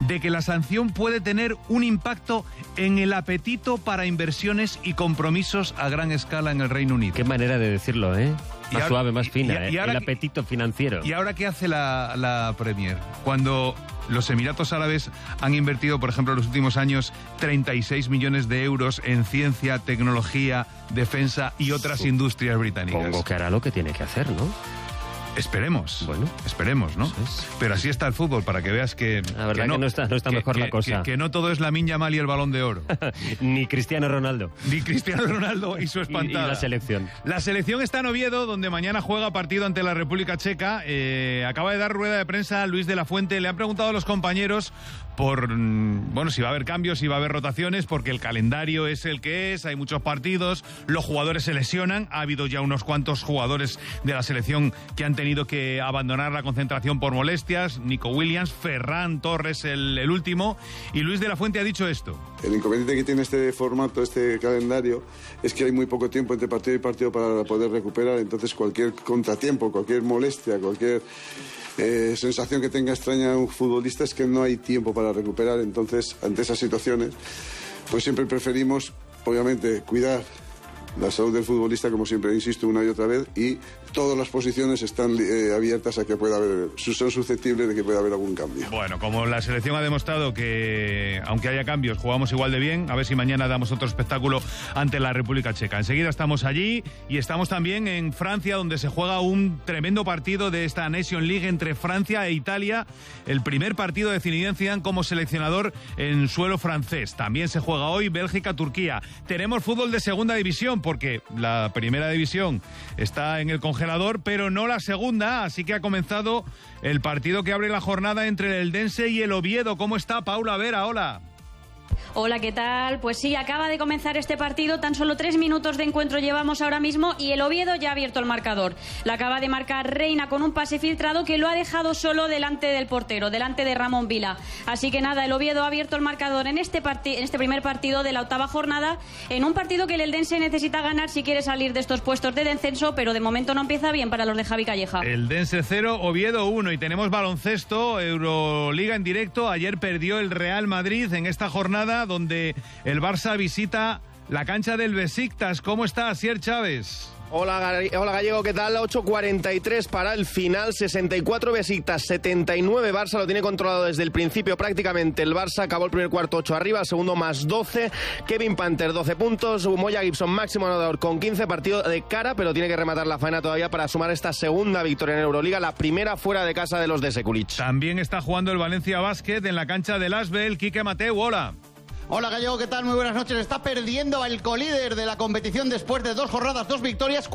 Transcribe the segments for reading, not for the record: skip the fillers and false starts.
de que la sanción puede tener un impacto en el apetito para inversiones y compromisos a gran escala en el Reino Unido. Qué manera de decirlo, ¿eh? Más ahora, suave, más fina, y ahora, el apetito financiero. ¿Y ahora qué hace la Premier? Cuando los Emiratos Árabes han invertido, por ejemplo, en los últimos años 36 millones de euros en ciencia, tecnología, defensa y otras industrias británicas. Supongo que hará lo que tiene que hacer, ¿no? Esperemos, bueno, esperemos, ¿no? Pero así está el fútbol, para que veas que... La verdad que no está mejor la cosa. Que no todo es Lamine Yamal y el Balón de Oro. Ni Cristiano Ronaldo. Ni Cristiano Ronaldo y su espantada. Y la selección. La selección está en Oviedo, donde mañana juega partido ante la República Checa. Acaba de dar rueda de prensa Luis de la Fuente. Le han preguntado a los compañeros por, bueno, si va a haber cambios, si va a haber rotaciones, porque el calendario es el que es, hay muchos partidos, los jugadores se lesionan. Ha habido ya unos cuantos jugadores de la selección que han tenido que abandonar la concentración por molestias. Nico Williams, Ferran Torres el último. Y Luis de la Fuente ha dicho esto. El inconveniente que tiene este formato, este calendario, es que hay muy poco tiempo entre partido y partido para poder recuperar. Entonces cualquier contratiempo, cualquier molestia, cualquier sensación que tenga extraña un futbolista es que no hay tiempo para recuperar. Entonces, ante esas situaciones, pues siempre preferimos, obviamente, cuidar la salud del futbolista, como siempre insisto una y otra vez, y todas las posiciones están abiertas a que pueda haber, son susceptibles de que pueda haber algún cambio. Bueno, como la selección ha demostrado que, aunque haya cambios, jugamos igual de bien, a ver si mañana damos otro espectáculo ante la República Checa. Enseguida estamos allí y estamos también en Francia, donde se juega un tremendo partido de esta Nation League entre Francia e Italia, el primer partido de Zinedine Zidane como seleccionador en suelo francés. También se juega hoy Bélgica-Turquía. Tenemos fútbol de segunda división, porque la primera división está en el congelador, pero no la segunda, así que ha comenzado el partido que abre la jornada entre el Eldense y el Oviedo. ¿Cómo está Paula Vera? Hola. Hola, ¿qué tal? Pues sí, acaba de comenzar este partido, tan solo 3 minutos de encuentro llevamos ahora mismo y el Oviedo ya ha abierto el marcador. La acaba de marcar Reina con un pase filtrado que lo ha dejado solo delante del portero, delante de Ramón Vila. Así que nada, el Oviedo ha abierto el marcador en este primer partido de la octava jornada, en un partido que el Eldense necesita ganar si quiere salir de estos puestos de descenso, pero de momento no empieza bien para los de Javi Calleja. Eldense 0, Oviedo 1 y tenemos baloncesto, Euroliga en directo. Ayer perdió el Real Madrid en esta jornada, donde el Barça visita la cancha del Besiktas. ¿Cómo está Asier Chávez? Hola Gallego, ¿qué tal? 8:43 para el final, 64 Besiktas, 79 Barça, lo tiene controlado desde el principio prácticamente. El Barça acabó el primer cuarto 8 arriba, el segundo más 12, Kevin Panther 12 puntos, Moya Gibson máximo anotador con 15, partido de cara, pero tiene que rematar la faena todavía para sumar esta segunda victoria en Euroliga, la primera fuera de casa de los de Sekulic. También está jugando el Valencia Basket en la cancha del Asbel. Quique Mateu, hola. Hola Gallego, ¿qué tal? Muy buenas noches. Está perdiendo el colíder de la competición después de 2 jornadas, 2 victorias,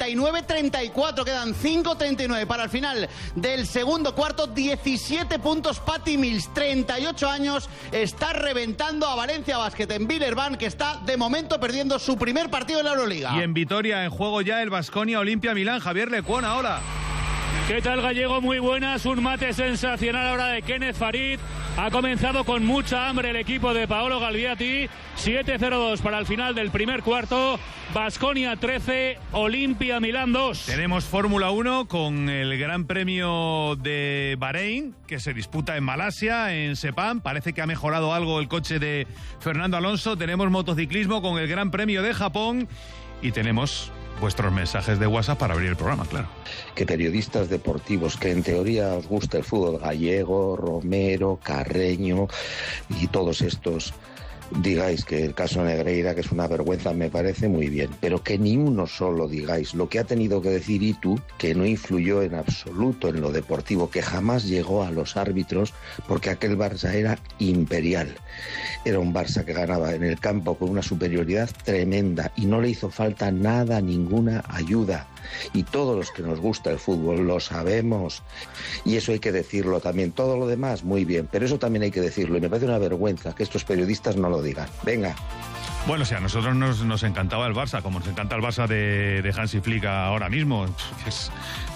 49-34. Quedan 5:39 para el final del segundo cuarto. 17 puntos Patty Mills, 38 años. Está reventando a Valencia Basket en Villeurbanne, que está de momento perdiendo su primer partido en la Euroliga. Y en Vitoria, en juego ya el Baskonia Olimpia Milán. Javier Lecuona, hola. ¿Qué tal, Gallego? Muy buenas, un mate sensacional ahora de Kenneth Farid. Ha comenzado con mucha hambre el equipo de Paolo Galviati. 7-0-2 para el final del primer cuarto. Baskonia 13, Olimpia Milán 2. Tenemos Fórmula 1 con el Gran Premio de Bahrein, que se disputa en Malasia, en Sepang. Parece que ha mejorado algo el coche de Fernando Alonso. Tenemos motociclismo con el Gran Premio de Japón. Y tenemos vuestros mensajes de WhatsApp para abrir el programa, claro. Que periodistas deportivos, que en teoría os gusta el fútbol, Gallego, Romero, Carreño y todos estos, digáis que el caso Negreira, que es una vergüenza, me parece muy bien, pero que ni uno solo digáis lo que ha tenido que decir Itu, que no influyó en absoluto en lo deportivo, que jamás llegó a los árbitros, porque aquel Barça era imperial. Era un Barça que ganaba en el campo con una superioridad tremenda y no le hizo falta nada, ninguna ayuda. Y todos los que nos gusta el fútbol lo sabemos, y eso hay que decirlo también. Todo lo demás muy bien, pero eso también hay que decirlo, y me parece una vergüenza que estos periodistas no lo digan. Venga. Bueno, sí, a nosotros nos encantaba el Barça, como nos encanta el Barça de Hansi Flick ahora mismo. Es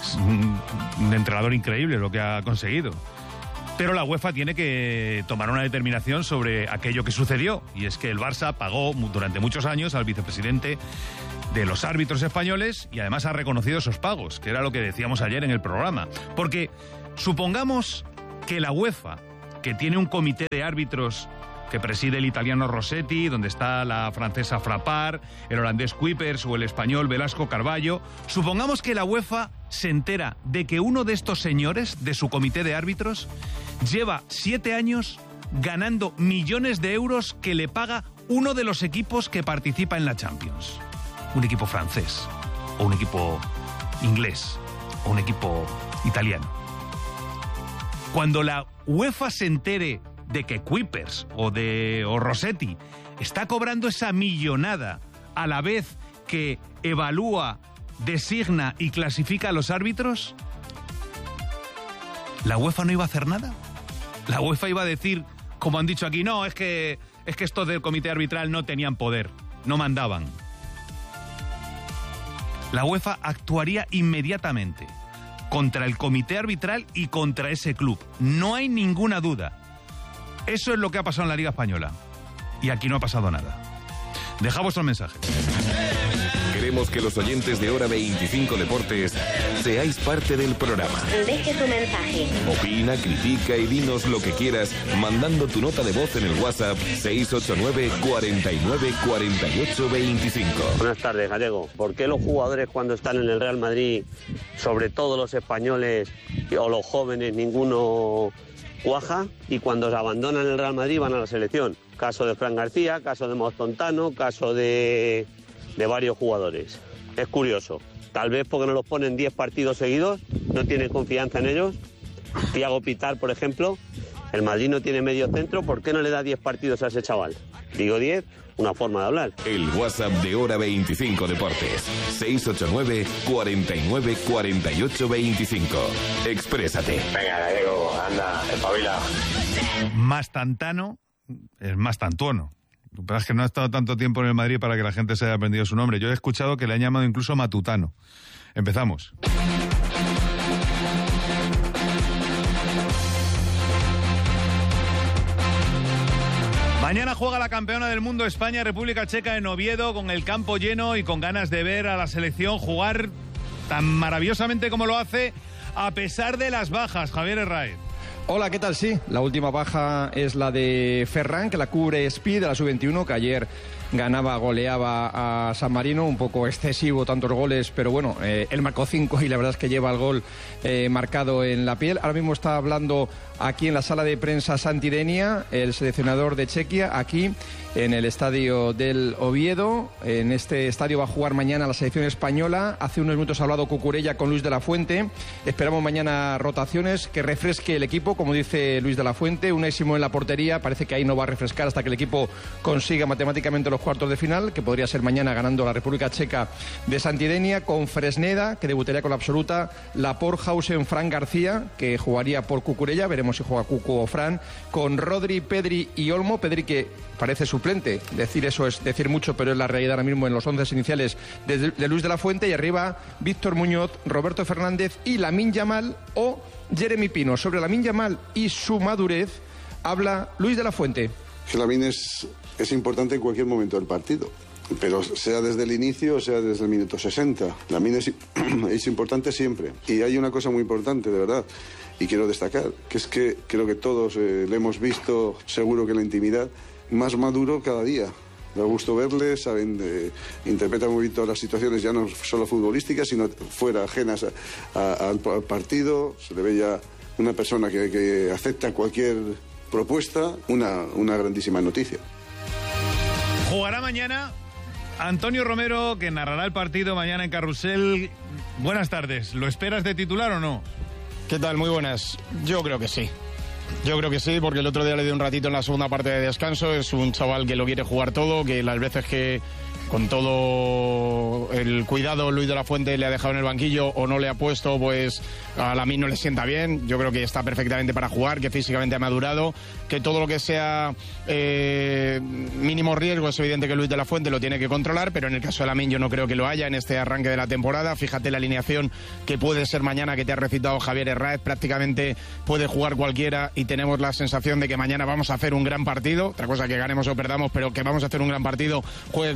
un entrenador increíble lo que ha conseguido. Pero la UEFA tiene que tomar una determinación sobre aquello que sucedió, y es que el Barça pagó durante muchos años al vicepresidente de los árbitros españoles y además ha reconocido esos pagos, que era lo que decíamos ayer en el programa. Porque supongamos que la UEFA que tiene un comité de árbitros que preside el italiano Rossetti, donde está la francesa Frappart, el holandés Kuipers o el español Velasco Carballo. Supongamos que la UEFA se entera de que uno de estos señores de su comité de árbitros lleva 7 años ganando millones de euros que le paga uno de los equipos que participa en la Champions. Un equipo francés, o un equipo inglés, o un equipo italiano. Cuando la UEFA se entere de que Kuipers o Rossetti está cobrando esa millonada a la vez que evalúa, designa y clasifica a los árbitros, ¿la UEFA no iba a hacer nada? La UEFA iba a decir, como han dicho aquí, no, es que estos del comité arbitral no tenían poder, no mandaban. La UEFA actuaría inmediatamente contra el comité arbitral y contra ese club. No hay ninguna duda. Eso es lo que ha pasado en la Liga Española. Y aquí no ha pasado nada. Deja vuestros mensajes. Queremos que los oyentes de Hora 25 Deportes seáis parte del programa. Deje tu mensaje. Opina, critica y dinos lo que quieras mandando tu nota de voz en el WhatsApp 689 49 48 25. Buenas tardes, Gallego. ¿Por qué los jugadores cuando están en el Real Madrid, sobre todo los españoles o los jóvenes, ninguno cuaja, y cuando se abandonan el Real Madrid van a la selección? Caso de Fran García, caso de Mostontano, caso de varios jugadores. Es curioso. Tal vez porque no los ponen 10 partidos seguidos, no tienen confianza en ellos. Thiago Pitar, por ejemplo, el Madrid no tiene medio centro, ¿por qué no le da 10 partidos a ese chaval? Digo 10, una forma de hablar. El WhatsApp de Hora 25 Deportes, 689 49 48 25. Exprésate. Venga, Gallego, anda, espabila. Mastantano es Mastantuono. Lo que pasa es que no ha estado tanto tiempo en el Madrid para que la gente se haya aprendido su nombre. Yo he escuchado que le han llamado incluso Matutano. Empezamos. Mañana juega la campeona del mundo España, República Checa, en Oviedo, con el campo lleno y con ganas de ver a la selección jugar tan maravillosamente como lo hace, a pesar de las bajas. Javier Herráez. Hola, ¿qué tal? Sí, la última baja es la de Ferran, que la cubre Speed de la Sub-21, que ayer goleaba a San Marino, un poco excesivo tantos goles, pero bueno, él marcó 5 y la verdad es que lleva el gol marcado en la piel. Ahora mismo está hablando aquí en la sala de prensa Santi Denia, el seleccionador de Chequia, aquí en el estadio del Oviedo. En este estadio va a jugar mañana la selección española. Hace unos minutos ha hablado Cucurella con Luis de la Fuente. Esperamos mañana rotaciones, que refresque el equipo, como dice Luis de la Fuente. Unai Simón en la portería, parece que ahí no va a refrescar hasta que el equipo consiga matemáticamente los cuartos de final, que podría ser mañana ganando la República Checa de Santidenia, con Fresneda, que debutaría con la absoluta, Laporthausen, Fran García, que jugaría por Cucurella, veremos si juega Cucu o Fran, con Rodri, Pedri y Olmo. Pedri, que parece suplente, decir eso es decir mucho, pero es la realidad ahora mismo en los 11 iniciales de Luis de la Fuente, y arriba Víctor Muñoz, Roberto Fernández y Lamine Yamal o Jeremy Pino. Sobre Lamine Yamal y su madurez habla Luis de la Fuente. Que Lamine es importante en cualquier momento del partido, pero sea desde el inicio o sea desde el minuto 60. Lamine es importante siempre. Y hay una cosa muy importante, de verdad, y quiero destacar, que es que creo que todos le hemos visto, seguro que en la intimidad, más maduro cada día. Da gusto verle, saben, interpretan muy bien todas las situaciones, ya no solo futbolísticas, sino fuera, ajenas al partido. Se le ve ya una persona que acepta cualquier propuesta, una grandísima noticia. Jugará mañana Antonio Romero, que narrará el partido mañana en Carrusel. Buenas tardes, ¿lo esperas de titular o no? ¿Qué tal? Muy buenas. Yo creo que sí. Yo creo que sí, porque el otro día le di un ratito en la segunda parte de descanso. Es un chaval que lo quiere jugar todo, que las veces que con todo el cuidado Luis de la Fuente le ha dejado en el banquillo o no le ha puesto, pues a Lamine no le sienta bien. Yo creo que está perfectamente para jugar, que físicamente ha madurado, que todo lo que sea mínimo riesgo es evidente que Luis de la Fuente lo tiene que controlar, pero en el caso de Lamine yo no creo que lo haya en este arranque de la temporada. Fíjate la alineación que puede ser mañana, que te ha recitado Javier Herráez, prácticamente puede jugar cualquiera y tenemos la sensación de que mañana vamos a hacer un gran partido. Otra cosa que ganemos o perdamos, pero que vamos a hacer un gran partido, juegue quien juegue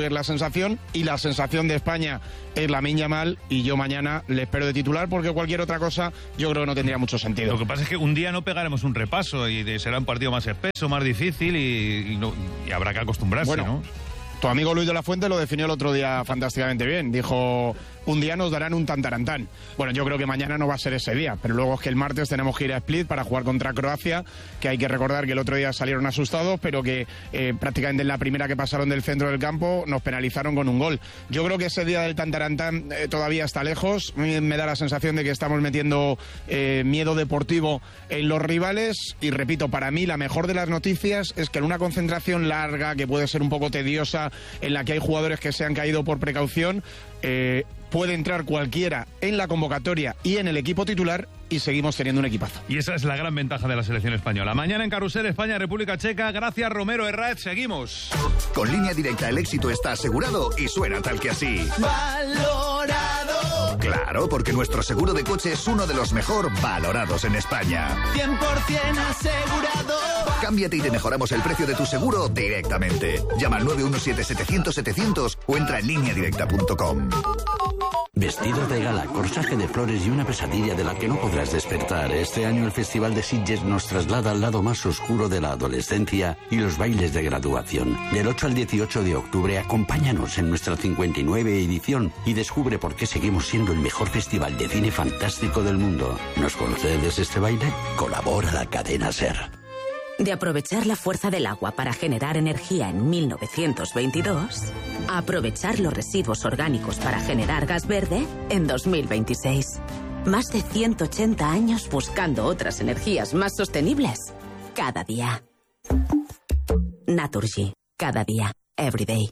que es la sensación, y la sensación de España es Lamine Yamal, y yo mañana le espero de titular porque cualquier otra cosa yo creo que no tendría mucho sentido. Lo que pasa es que un día no pegaremos un repaso y será un partido más espeso, más difícil y habrá que acostumbrarse, ¿no? Tu amigo Luis de la Fuente lo definió el otro día fantásticamente bien. Dijo, un día nos darán un tantarantán. Bueno, yo creo que mañana no va a ser ese día, pero luego es que el martes tenemos que ir a Split para jugar contra Croacia, que hay que recordar que el otro día salieron asustados, pero que prácticamente en la primera que pasaron del centro del campo nos penalizaron con un gol. Yo creo que ese día del tantarantán todavía está lejos. Me da la sensación de que estamos metiendo miedo deportivo en los rivales, y repito, para mí la mejor de las noticias es que en una concentración larga, que puede ser un poco tediosa, en la que hay jugadores que se han caído por precaución, puede entrar cualquiera en la convocatoria y en el equipo titular, y seguimos teniendo un equipazo. Y esa es la gran ventaja de la selección española. Mañana en Carrusel, España-República Checa. Gracias, Romero Herráez. Seguimos. Con Línea Directa el éxito está asegurado y suena tal que así. Valorado. Claro, porque nuestro seguro de coche es uno de los mejor valorados en España. 100% asegurado. Cámbiate y te mejoramos el precio de tu seguro directamente. Llama al 917-700-700 o entra en lineadirecta.com. Vestido de gala, corsaje de flores y una pesadilla de la que no podrás despertar. Este año el Festival de Sitges nos traslada al lado más oscuro de la adolescencia y los bailes de graduación. Del 8 al 18 de octubre, acompáñanos en nuestra 59 edición y descubre por qué seguimos siendo el mejor festival de cine fantástico del mundo. ¿Nos concedes este baile? Colabora la cadena SER. De aprovechar la fuerza del agua para generar energía en 1922, a aprovechar los residuos orgánicos para generar gas verde en 2026. Más de 180 años buscando otras energías más sostenibles. Cada día. Naturgy. Cada día. Every day.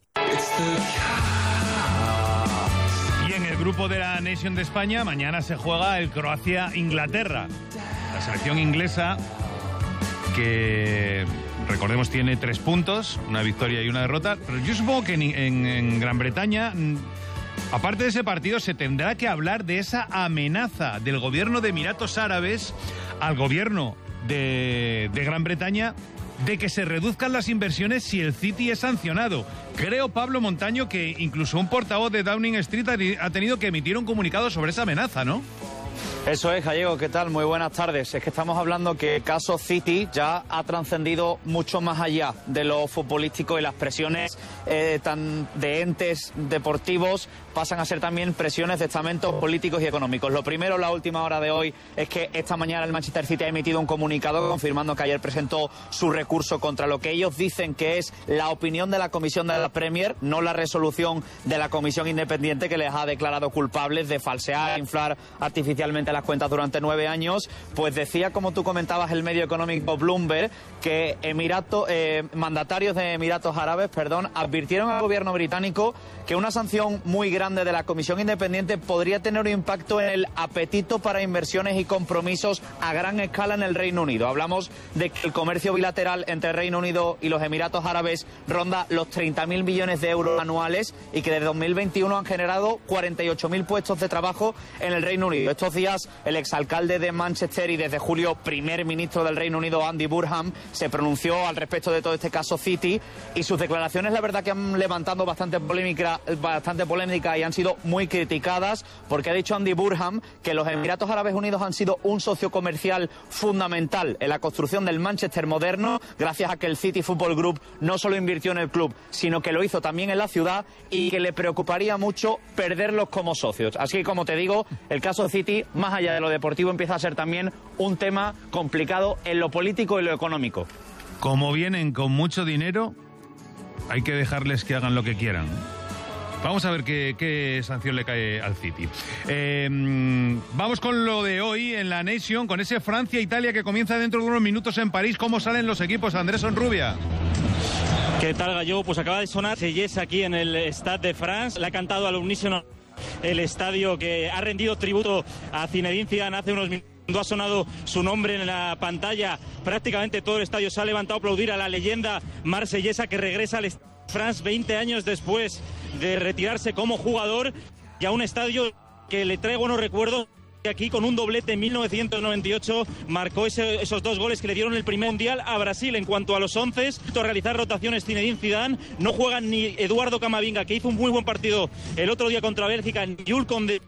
Y en el grupo de la Nation de España, mañana se juega el Croacia-Inglaterra. La selección inglesa, que recordemos tiene 3 puntos, una victoria y una derrota, pero yo supongo que en Gran Bretaña, aparte de ese partido, se tendrá que hablar de esa amenaza del gobierno de Emiratos Árabes al gobierno de Gran Bretaña de que se reduzcan las inversiones si el City es sancionado. Creo, Pablo Montaño, que incluso un portavoz de Downing Street ha tenido que emitir un comunicado sobre esa amenaza, ¿no? Eso es, Gallego, ¿qué tal? Muy buenas tardes. Es que estamos hablando que el caso City ya ha trascendido mucho más allá de lo futbolístico, y las presiones de entes deportivos pasan a ser también presiones de estamentos políticos y económicos. Lo primero, la última hora de hoy, es que esta mañana el Manchester City ha emitido un comunicado confirmando que ayer presentó su recurso contra lo que ellos dicen que es la opinión de la Comisión de la Premier, no la resolución de la Comisión Independiente que les ha declarado culpables de falsear, inflar artificialmente las cuentas durante 9 años. Pues decía, como tú comentabas, el medio económico Bloomberg, que mandatarios de Emiratos Árabes, advirtieron al gobierno británico que una sanción muy grande de la Comisión Independiente podría tener un impacto en el apetito para inversiones y compromisos a gran escala en el Reino Unido. Hablamos de que el comercio bilateral entre el Reino Unido y los Emiratos Árabes ronda los 30.000 millones de euros anuales, y que desde 2021 han generado 48.000 puestos de trabajo en el Reino Unido. Estos días el exalcalde de Manchester y desde julio primer ministro del Reino Unido, Andy Burnham, se pronunció al respecto de todo este caso City, y sus declaraciones, la verdad, que han levantado bastante polémica y han sido muy criticadas, porque ha dicho Andy Burnham que los Emiratos Árabes Unidos han sido un socio comercial fundamental en la construcción del Manchester moderno, gracias a que el City Football Group no solo invirtió en el club, sino que lo hizo también en la ciudad, y que le preocuparía mucho perderlos como socios. Así que, como te digo, el caso City, más allá de lo deportivo, empieza a ser también un tema complicado en lo político y lo económico. Como vienen con mucho dinero, hay que dejarles que hagan lo que quieran. Vamos a ver qué sanción le cae al City. Vamos con lo de hoy en la Nation, con ese Francia-Italia que comienza dentro de unos minutos en París. ¿Cómo salen los equipos? Andrés Sonrubia. ¿Qué tal, Gallego? Pues acaba de sonar Seyes aquí en el Stade de France. Le ha cantado al unísono el estadio, que ha rendido tributo a Zinedine Zidane hace unos minutos. Cuando ha sonado su nombre en la pantalla, prácticamente todo el estadio se ha levantado a aplaudir a la leyenda marsellesa, que regresa al Stade de France 20 años después de retirarse como jugador, y a un estadio que le trae buenos recuerdos aquí con un doblete en 1998 marcó esos 2 goles que le dieron el primer mundial a Brasil. En cuanto a los 11, realizar rotaciones Zinedine Zidane, no juegan ni Eduardo Camavinga, que hizo un muy buen partido el otro día contra Bélgica, ni Jules Koundé.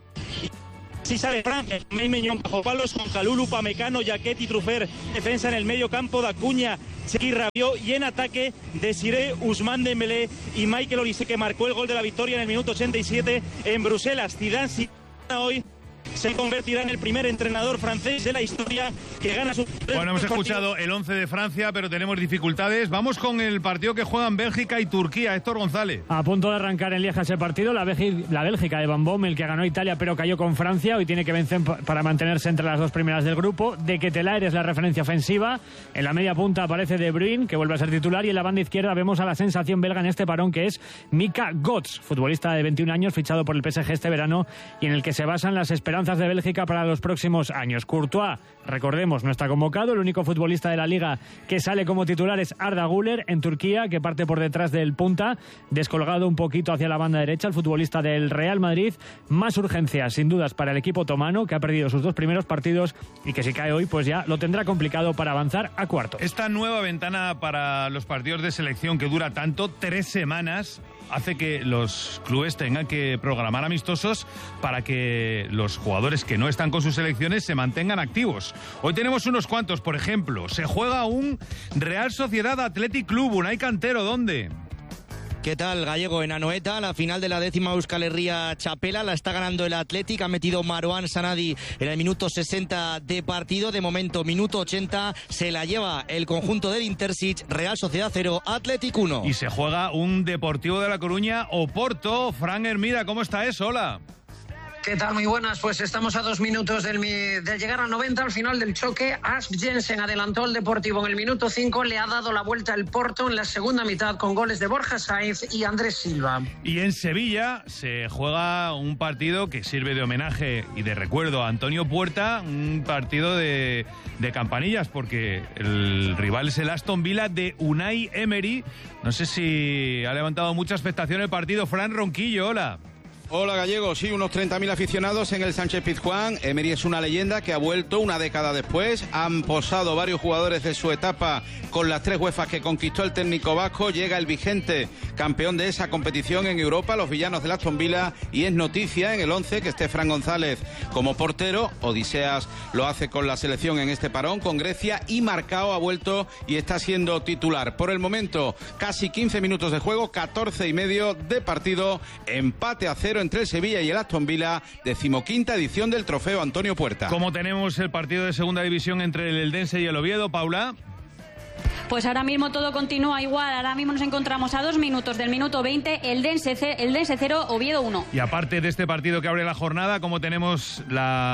Si sale Francia, Meñón bajo palos con Kalulu, Pamecano, Jaquet y Trufer. Defensa en el medio campo, Dacuña, Chequi, Rabiot, y en ataque Desiré, Ousmane Dembélé y Michael Olise, que marcó el gol de la victoria en el minuto 87 en Bruselas. Zidane hoy se convertirá en el primer entrenador francés de la historia que gana su... Bueno, hemos escuchado el 11 de Francia, pero tenemos dificultades. Vamos con el partido que juegan Bélgica y Turquía. Héctor González. A punto de arrancar en Lieja ese partido, la Bélgica de Van Bommel, que ganó Italia pero cayó con Francia. Hoy tiene que vencer para mantenerse entre las 2 primeras del grupo. De Ketelaere es la referencia ofensiva. En la media punta aparece De Bruyne, que vuelve a ser titular. Y en la banda izquierda vemos a la sensación belga en este parón, que es Mika Götze, futbolista de 21 años, fichado por el PSG este verano, y en el que se basan las esperanzas de Bélgica para los próximos años. Courtois, recordemos, no está convocado. El único futbolista de la liga que sale como titular es Arda Güler en Turquía, que parte por detrás del punta, descolgado un poquito hacia la banda derecha, el futbolista del Real Madrid. Más urgencias, sin dudas, para el equipo otomano, que ha perdido sus 2 primeros partidos y que si cae hoy, pues ya lo tendrá complicado para avanzar a cuartos. Esta nueva ventana para los partidos de selección, que dura tanto, 3 semanas, hace que los clubes tengan que programar amistosos para que los jugadores que no están con sus selecciones se mantengan activos. Hoy tenemos unos cuantos. Por ejemplo, se juega un Real Sociedad Athletic Club, Unai Cantero, ¿dónde? ¿Qué tal, Gallego? En Anoeta, la final de la 10ª Euskal Herria Txapela la está ganando el Athletic. Ha metido Marouane Sanadi en el minuto 60 de partido. De momento, minuto 80, se la lleva el conjunto del Intersic. Real Sociedad 0, Athletic 1. Y se juega un Deportivo de La Coruña, Oporto. Fran Hermida, ¿cómo está eso? Hola. ¿Qué tal? Muy buenas. Pues estamos a 2 minutos del llegar al 90, al final del choque. Ask Jensen adelantó al Deportivo en el minuto 5, le ha dado la vuelta el Porto en la segunda mitad con goles de Borja Sainz y Andrés Silva. Y en Sevilla se juega un partido que sirve de homenaje y de recuerdo a Antonio Puerta, un partido de campanillas, porque el rival es el Aston Villa de Unai Emery. No sé si ha levantado mucha expectación el partido. Fran Ronquillo, hola. Hola, Gallego. Sí, unos 30.000 aficionados en el Sánchez Pizjuán. Emery es una leyenda que ha vuelto una década después. Han posado varios jugadores de su etapa con las 3 UEFAs que conquistó el técnico vasco. Llega el vigente campeón de esa competición en Europa, los villanos del Aston Villa, y es noticia en el 11 que esté Fran González como portero. Odiseas lo hace con la selección en este parón con Grecia, y Marcao ha vuelto y está siendo titular. Por el momento, casi 15 minutos de juego, 14,5 de partido, empate a 0 entre el Sevilla y el Aston Villa, 15ª edición del Trofeo Antonio Puerta. ¿Cómo tenemos el partido de segunda división entre el Eldense y el Oviedo, Paula? Pues ahora mismo todo continúa igual. Ahora mismo nos encontramos a 2 minutos del minuto 20, Eldense 0, Oviedo 1. Y aparte de este partido que abre la jornada, ¿cómo tenemos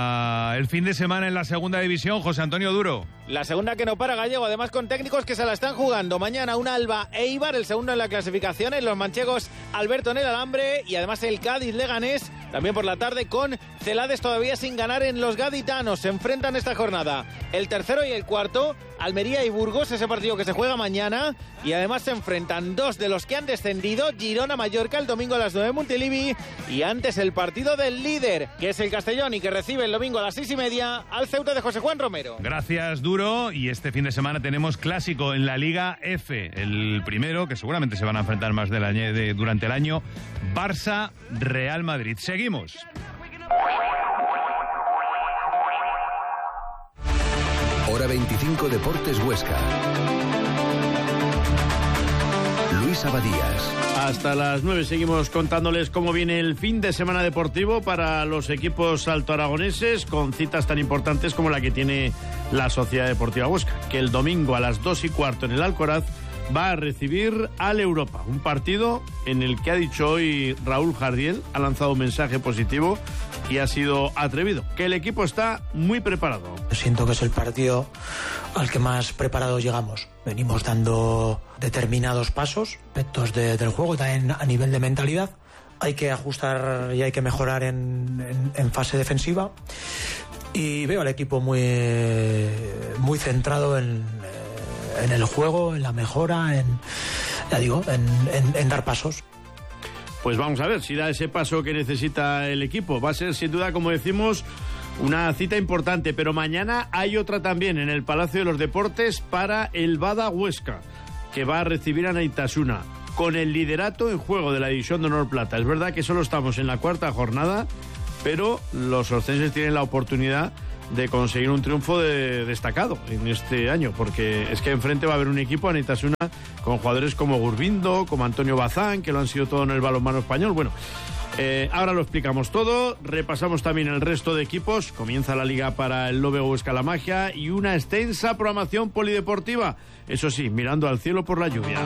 el fin de semana en la segunda división, José Antonio Duro? La segunda que no para, Gallego, además con técnicos que se la están jugando. Mañana un Alba Eibar, el segundo en la clasificación, en los manchegos Alberto en el alambre, y además el Cádiz Leganés, también por la tarde, con Celades todavía sin ganar en los gaditanos. Se enfrentan esta jornada el tercero y el cuarto, Almería y Burgos, ese partido que se juega mañana, y además se enfrentan 2 de los que han descendido, Girona-Mallorca el domingo a las 9 en Montilivi, y antes el partido del líder, que es el Castellón, y que recibe el domingo a las 6:30 al Ceuta de José Juan Romero. Gracias, Duro. Y este fin de semana tenemos clásico en la Liga F, el primero, que seguramente se van a enfrentar más durante el año, Barça-Real Madrid. Seguimos. Hora 25 Deportes Huesca. Luis Abadías. Hasta las 9 seguimos contándoles cómo viene el fin de semana deportivo para los equipos altoaragoneses, con citas tan importantes como la que tiene la Sociedad Deportiva Huesca, que el domingo a las 2:15 en el Alcoraz va a recibir al Europa, un partido en el que ha dicho hoy Raúl Jardiel, ha lanzado un mensaje positivo y ha sido atrevido, que el equipo está muy preparado. Siento que es el partido al que más preparados llegamos. Venimos dando determinados pasos, aspectos del juego y también a nivel de mentalidad. Hay que ajustar y hay que mejorar en fase defensiva, y veo al equipo muy centrado en el juego, en la mejora, en dar pasos. Pues vamos a ver si da ese paso que necesita el equipo. Va a ser sin duda, como decimos, Una cita importante, pero mañana hay otra también en el Palacio de los Deportes para el Bada Huesca, que va a recibir a Neitasuna, con el liderato en juego de la División de Honor Plata. Es verdad que solo estamos en la cuarta jornada, pero los oscenses tienen la oportunidad de conseguir un triunfo destacado en este año, porque es que enfrente va a haber un equipo, Neitasuna, con jugadores como Gurbindo, como Antonio Bazán, que lo han sido todo en el balonmano español. Bueno, ahora lo explicamos todo, repasamos también el resto de equipos, comienza la liga para el Lobe Huesca La Magia y una extensa programación polideportiva, eso sí, mirando al cielo por la lluvia.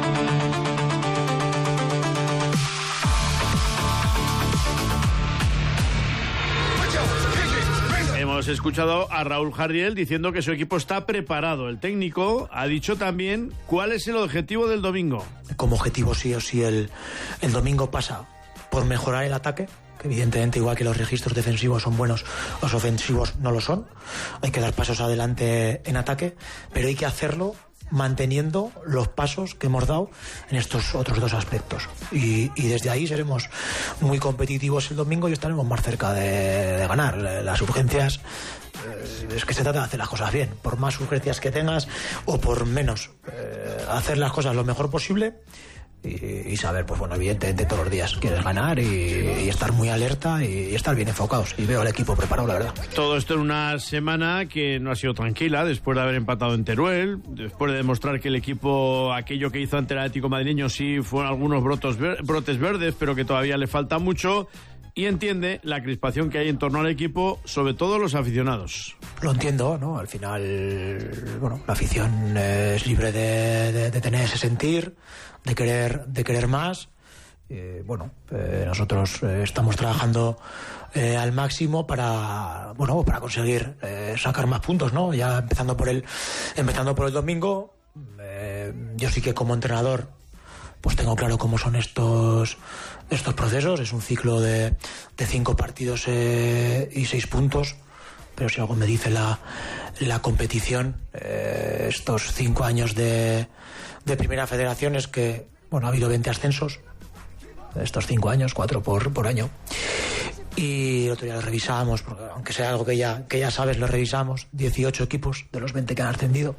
Hemos escuchado a Raúl Jardiel diciendo que su equipo está preparado. El técnico ha dicho también cuál es el objetivo del domingo. Como objetivo sí o sí el domingo pasa por mejorar el ataque, que evidentemente igual que los registros defensivos son buenos, los ofensivos no lo son. Hay que dar pasos adelante en ataque, pero hay que hacerlo manteniendo los pasos que hemos dado en estos otros dos aspectos. Y desde ahí seremos muy competitivos el domingo y estaremos más cerca de ganar. Las urgencias, es que se trata de hacer las cosas bien. Por más urgencias que tengas o por menos, hacer las cosas lo mejor posible y saber, pues bueno, evidentemente todos los días quieres ganar y estar muy alerta y estar bien enfocados. Y veo al equipo preparado, la verdad. Todo esto en una semana que no ha sido tranquila, después de haber empatado en Teruel, después de demostrar que el equipo, aquello que hizo ante el Atlético madrileño, sí fueron algunos brotes verdes, pero que todavía le falta mucho. Y entiende la crispación que hay en torno al equipo, sobre todo los aficionados. Lo entiendo, ¿no? Al final, bueno, la afición es libre de tener ese sentir, de querer más. Nosotros estamos trabajando al máximo para conseguir sacar más puntos, ¿no? Ya empezando por el domingo. Yo sí que como entrenador pues tengo claro cómo son estos procesos. Es un ciclo de 5 partidos y 6 puntos, pero si algo me dice la competición, estos 5 años de Primera Federación es que, bueno, ha habido 20 ascensos estos 5 años, 4 por año. Y el otro día lo revisábamos, porque aunque sea algo que ya sabes, lo revisamos, 18 equipos de los 20 que han ascendido.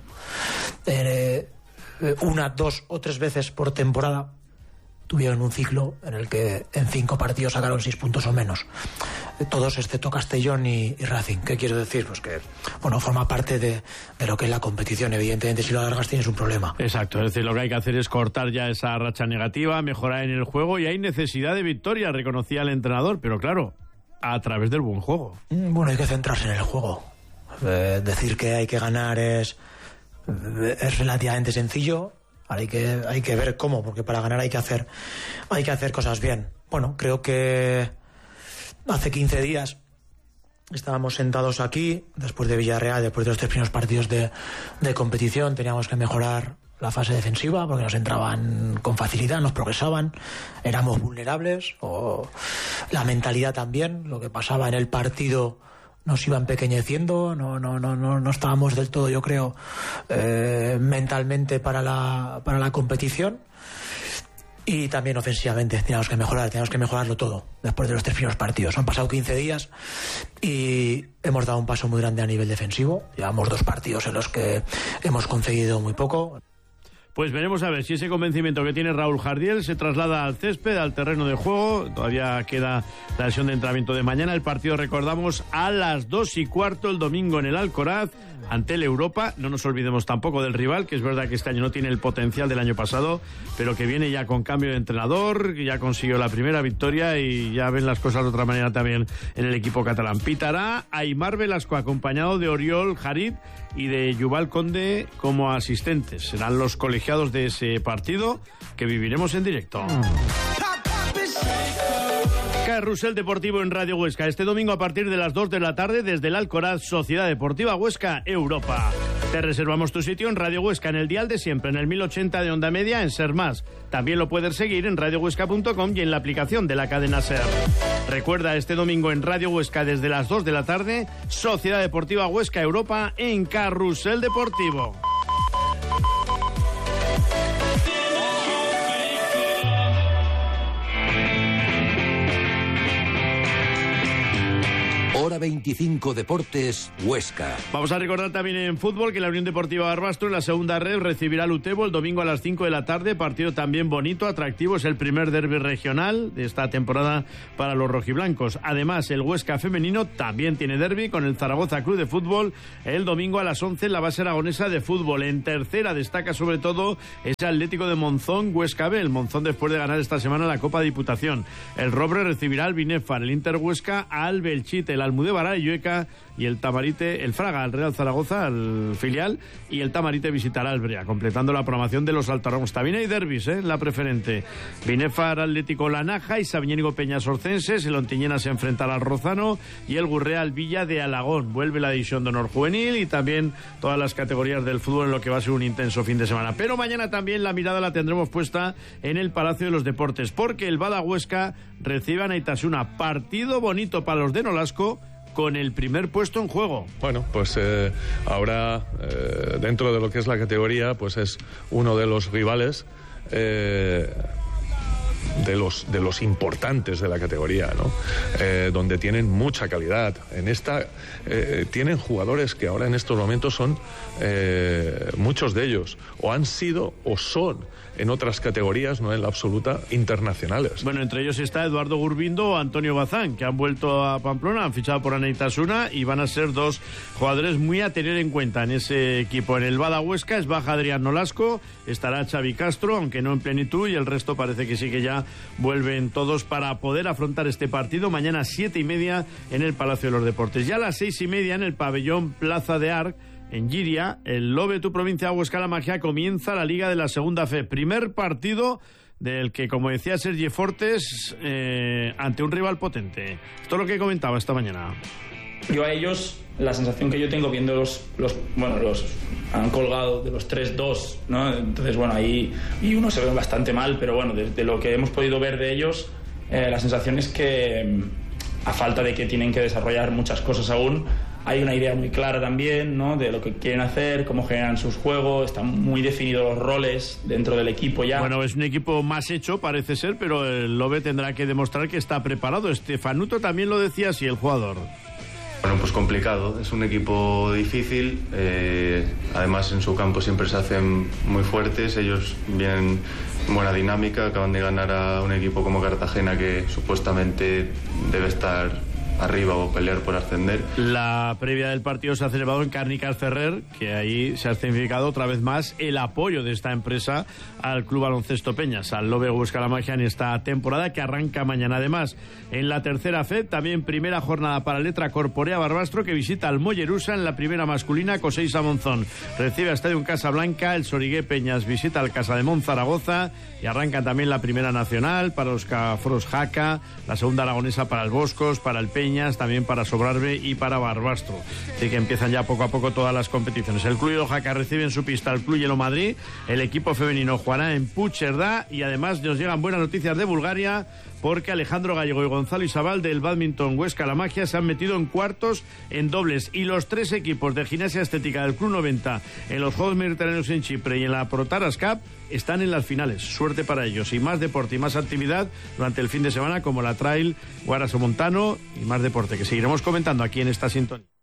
1, 2 o 3 veces por temporada tuvieron un ciclo en el que en 5 partidos sacaron 6 puntos o menos. Todos excepto Castellón y Racing. ¿Qué quiero decir? Pues que, bueno, forma parte de lo que es la competición. Evidentemente, si lo alargas tienes un problema. Exacto, es decir, lo que hay que hacer es cortar ya esa racha negativa, mejorar en el juego, y hay necesidad de victoria, reconocía el entrenador, pero claro, a través del buen juego. Bueno, hay que centrarse en el juego. Decir que hay que ganar es relativamente sencillo. Ahora hay que ver cómo, porque para ganar hay que hacer cosas bien. Bueno, creo que hace 15 días estábamos sentados aquí, después de Villarreal, después de los 3 primeros partidos de competición, teníamos que mejorar la fase defensiva porque nos entraban con facilidad, nos progresaban, éramos vulnerables, o la mentalidad también, lo que pasaba en el partido nos iba empequeñeciendo, no estábamos del todo, yo creo, mentalmente para la competición. Y también ofensivamente teníamos que mejorarlo todo después de los 3 primeros partidos. Han pasado 15 días y hemos dado un paso muy grande a nivel defensivo. Llevamos 2 partidos en los que hemos concedido muy poco. Pues veremos a ver si ese convencimiento que tiene Raúl Jardiel se traslada al césped, al terreno de juego. Todavía queda la sesión de entrenamiento de mañana. El partido, recordamos, a las 2:15 el domingo en el Alcoraz, ante el Europa. No nos olvidemos tampoco del rival, que es verdad que este año no tiene el potencial del año pasado, pero que viene ya con cambio de entrenador, que ya consiguió la primera victoria y ya ven las cosas de otra manera también en el equipo catalán. Pitará Aimar Velasco, acompañado de Oriol Jarib y de Yuval Conde como asistentes. Serán los colegiados de ese partido que viviremos en directo. Carrusel Deportivo en Radio Huesca, este domingo a partir de las 2 de la tarde desde el Alcoraz, Sociedad Deportiva Huesca, Europa. Te reservamos tu sitio en Radio Huesca, en el dial de siempre, en el 1080 de onda media, en Ser Más. También lo puedes seguir en radiohuesca.com y en la aplicación de la cadena Ser. Recuerda, este domingo en Radio Huesca desde las 2 de la tarde, Sociedad Deportiva Huesca, Europa en Carrusel Deportivo. Hora Hora 25 Deportes, Huesca. Vamos a recordar también en fútbol que la Unión Deportiva Barbastro en la segunda red recibirá al Utebo el domingo a las 5 de la tarde. Partido también bonito, atractivo. Es el primer derbi regional de esta temporada para los rojiblancos. Además, el Huesca femenino también tiene derbi con el Zaragoza Club de Fútbol el domingo a las 11 en la base aragonesa de fútbol. En tercera destaca sobre todo ese Atlético de Monzón, Huesca B. El Monzón después de ganar esta semana la Copa Diputación. El Robre recibirá al Binefar, el Inter Huesca al Belchite, el Almudévar al Llueca y el Tamarite, el Fraga al Real Zaragoza, al filial, y el Tamarite visitará al Brea, completando la programación de los altarrogos. También hay derbis, la preferente. Binefar Atlético La Naja y Sabiñénigo Peñas Orcenses, el Ontiñena se enfrentará al Rozano y el Gurrea al Villa de Alagón. Vuelve la división de honor juvenil y también todas las categorías del fútbol en lo que va a ser un intenso fin de semana. Pero mañana también la mirada la tendremos puesta en el Palacio de los Deportes, porque el Bada Huesca recibe a Naitasuna. Partido bonito para los de Nolasco, con el primer puesto en juego. Bueno, pues ahora dentro de lo que es la categoría, pues es uno de los rivales de los importantes de la categoría, ¿no? Donde tienen mucha calidad. En esta tienen jugadores que ahora en estos momentos son muchos de ellos o han sido o son en otras categorías, no en la absoluta, internacionales. Bueno, entre ellos está Eduardo Gurbindo o Antonio Bazán, que han vuelto a Pamplona, han fichado por Anaitasuna y van a ser dos jugadores muy a tener en cuenta en ese equipo. En el Bada Huesca es baja Adrián Nolasco, estará Xavi Castro, aunque no en plenitud, y el resto parece que sí que ya vuelven todos para poder afrontar este partido mañana a 7:30 en el Palacio de los Deportes. Ya a las 6:30 en el pabellón Plaza de Arc, en Giria, el Lobe, tu provincia de Huesca La Magia, comienza la Liga de la Segunda Fe. Primer partido del que, como decía Sergi Fortes, ante un rival potente. Esto es lo que comentaba esta mañana. Yo a ellos, la sensación que yo tengo viendo los han colgado de los 3-2, ¿no? Entonces, bueno, ahí y uno se ve bastante mal, pero bueno, desde lo que hemos podido ver de ellos, la sensación es que a falta de que tienen que desarrollar muchas cosas aún, hay una idea muy clara también, ¿no? De lo que quieren hacer, cómo generan sus juegos, están muy definidos los roles dentro del equipo ya. Bueno, es un equipo más hecho, parece ser, pero el Lobe tendrá que demostrar que está preparado. Estefanuto también lo decía así, el jugador. Bueno, pues complicado, es un equipo difícil, además en su campo siempre se hacen muy fuertes, ellos vienen en buena dinámica, acaban de ganar a un equipo como Cartagena que supuestamente debe estar arriba o pelear por ascender. La previa del partido se ha celebrado en Cárnicas Ferrer, que ahí se ha significado otra vez más el apoyo de esta empresa al Club Baloncesto Peñas, al Lobe Huesca La Magia en esta temporada que arranca mañana. Además, en la tercera FED, también primera jornada para Letra Corporea Barbastro, que visita al Mollerusa en la primera masculina, Coseisa Monzón. Recibe a Estadio Casablanca, el Sorigué Peñas visita al Casa de Mon Zaragoza y arranca también la primera nacional para los Cafros Jaca, la segunda aragonesa para el Boscos, para el Peñas, también para Sobrarbe y para Barbastro. Así que empiezan ya poco a poco todas las competiciones. El Club Hielo Jaca recibe en su pista al Club Hielo Madrid, el equipo femenino jugará en Puigcerdá y además nos llegan buenas noticias de Bulgaria, porque Alejandro Gallego y Gonzalo Isabal del Badminton Huesca La Magia se han metido en cuartos en dobles, y los tres equipos de gimnasia estética del Club 90 en los Juegos Mediterráneos en Chipre y en la Protaras Cup están en las finales. Suerte para ellos, y más deporte y más actividad durante el fin de semana, como la Trail Guaraso Montano, y más deporte que seguiremos comentando aquí en esta sintonía.